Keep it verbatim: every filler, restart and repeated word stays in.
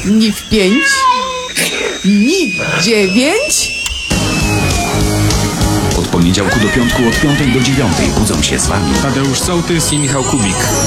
Ni w pięć, ni w dziewięć. Od poniedziałku do piątku od piątej do dziewiątej budzą się z wami Tadeusz Sołtys i Michał Kubik.